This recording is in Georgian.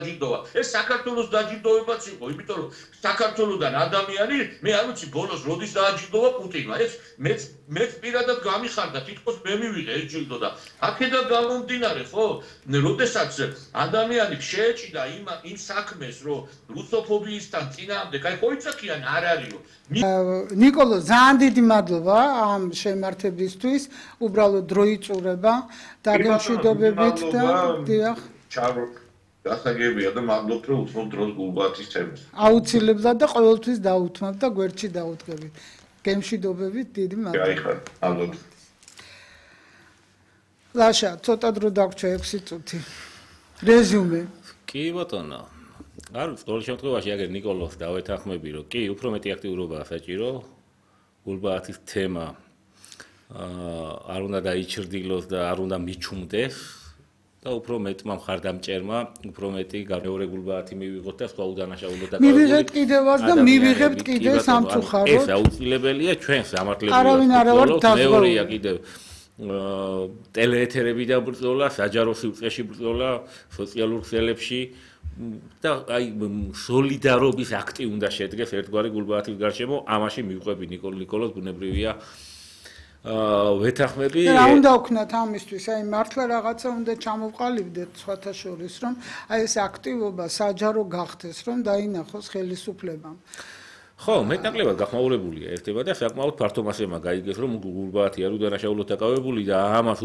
დაჯილდოვა. ეს საქართველოს დაჯილდოებაც იყო, იმიტომ რომ საქართველოსდან ადამიანი, მე არ ვიცი ბოლოს როდის დააჯილდოვა პუტინმა. ეს მეც პირადად გამიხარდა, თითქოს მე მივიღე ეს ჯილდო და აქედან გამომდინარე, ხო? როდესაც ადამიანი შეეჭიდა იმ საქმეს, რომ რუსოფობიისთან წინააღმდეგ, აი ხო იცოქიან არ არისო. ნიკოლო, ძალიან დიდი მადლობა ამ შემართებისთვის, უბრალოდ დრო იწურება და გემშვიდობებით და დიახ. გასაგებია და მადლობთ რომ უთმობ დროს გულბათის თემას. აუცილებლად და ყოველთვის დაუთმობ და გვერდში დაუდგებით. გემშვიდობებით, დიდი მადლობა. გაიხარ, მადლობა. ლაშა, ცოტა დრო დაგვრჩა 6 წუთი. რეზიუმე. კი ბატონო. არ ვიცი, ყოველ შემთხვევაში აგერ ნიკოლოს დავეთანხმები, რომ კი, უფრო მეტი აქტიურობაა საჭირო. გულბათის თემა არ უნდა დაიჩრდილოს და არ უნდა მიჩუმდეს. და უფრო მეტმა მხარდამჭერმა, უფრო მეტი გამეორე გულბათი მივიღოთ და სხვა უდანაშაულო და მივიღეთ კიდევაც და მივიღებთ კიდე სამწუხაროდ. ეს აუცილებელია ჩვენს ამართლებლობას. არავინ არ ვარ დაზღვეული. მეორეა კიდევ ტელეეთერებიდან ბრძოლა, საჯარო სივრცეში ბრძოლა, სოციალურ ქსელებში და აი სოლიდარობის აქტი უნდა შედგეს ერთგვარი გულბათის გარშემო, ამაში მივყვები ნიკოლოს ბუნებრივია ვეთანხმები. რა უნდა ვქნათ ამისთვის? აი მართლა რაღაცა უნდა ჩამოვყალიბდეთ სხვათა შორის, რომ აი ეს აქტივობა საჯარო გახდეს, რომ დაინახოს ხელისუფლებამ. ხო, მეტნაკლებად გახმაურებულია ერთება და საკმაოდ ფართო მასემა გაიგეს, რომ გულბათი არ უდანაშაულოდ დაკავებული და ამას